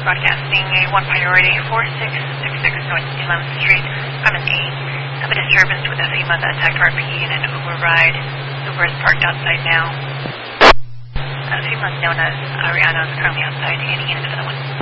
broadcasting a 1 priority 4666 North 11th Street, Apartment A. Have a disturbance with a FEMA that attacked RP in an Uber ride. Uber is parked outside now. FEMA is known as Ariana is currently outside. Any units for the one?